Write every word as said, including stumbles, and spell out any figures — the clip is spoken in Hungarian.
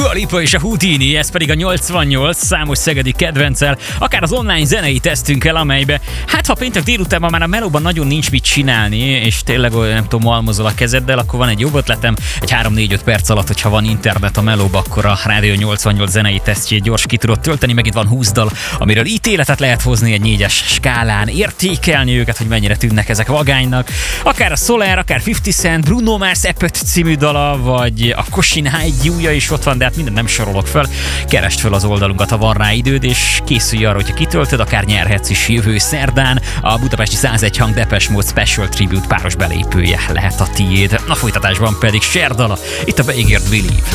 Dua Lipa és a Houdini, ez pedig a nyolcvannyolc számos szegedi kedvenccel, akár az online zenei tesztünkkel, amelybe, hát ha péntek délutánban már a melóban nagyon nincs mit csinálni, és tényleg olyan, nem tudom, malmozol a kezeddel, akkor van egy jobb ötletem, egy három-négy-öt perc alatt, hogyha van internet a melóba, akkor a Rádió nyolcvannyolc zenei tesztjét gyors ki tudod tölteni, megint van húsz dal, amiről ítéletet lehet hozni egy négyes skálán, értékelni őket, hogy mennyire tűnnek ezek vagánynak. Akár a Soler, akár fifty Cent, Bruno Mars Epöt című dala, vagy a Kosin High Gyúja is ott van, de hát mindent nem sorolok föl. Keresd föl az oldalunkat, ha van rá időd, és készülj arra, hogyha kitöltöd, akár nyerhetsz is jövő szerdán. A budapesti százegy hang Depeche Mode Special Tribute páros belépője lehet a tiéd. A folytatásban pedig Cher dala, itt a beígért Believe.